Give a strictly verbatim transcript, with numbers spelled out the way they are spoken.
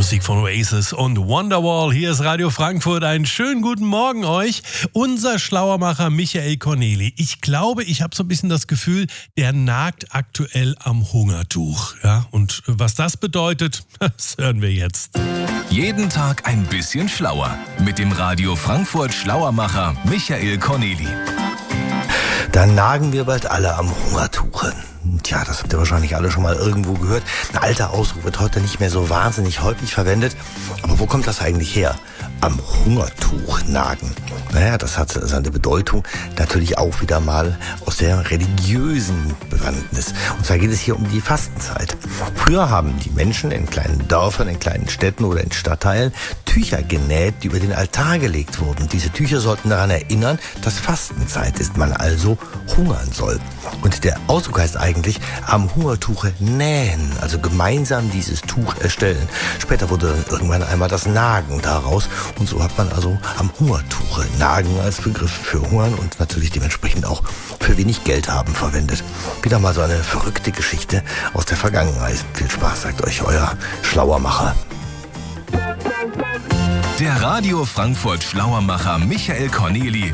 Musik von Oasis und Wonderwall. Hier ist Radio Frankfurt. Einen schönen guten Morgen euch. Unser Schlauermacher Michael Corneli. Ich glaube, ich habe so ein bisschen das Gefühl, der nagt aktuell am Hungertuch. Ja, und was das bedeutet, das hören wir jetzt. Jeden Tag ein bisschen schlauer. Mit dem Radio Frankfurt Schlauermacher Michael Corneli. Dann nagen wir bald alle am Hungertuche. Tja, das habt ihr wahrscheinlich alle schon mal irgendwo gehört. Ein alter Ausdruck wird heute nicht mehr so wahnsinnig häufig verwendet. Aber wo kommt das eigentlich her? Am Hungertuch nagen. Naja, das hat seine Bedeutung natürlich auch wieder mal aus der religiösen Bewandtnis. Und zwar geht es hier um die Fastenzeit. Früher haben die Menschen in kleinen Dörfern, in kleinen Städten oder in Stadtteilen Tücher genäht, die über den Altar gelegt wurden. Diese Tücher sollten daran erinnern, dass Fastenzeit ist, man also hungern soll. Und der Ausdruck heißt eigentlich am Hungertuche nähen, also gemeinsam dieses Tuch erstellen. Später wurde dann irgendwann einmal das Nagen daraus und so hat man also am Hungertuche Nagen als Begriff für Hungern und natürlich dementsprechend auch für wenig Geld haben verwendet. Wieder mal so eine verrückte Geschichte aus der Vergangenheit. Viel Spaß, sagt euch euer Schlauermacher. Der Radio Frankfurt Schlauermacher Michael Corneli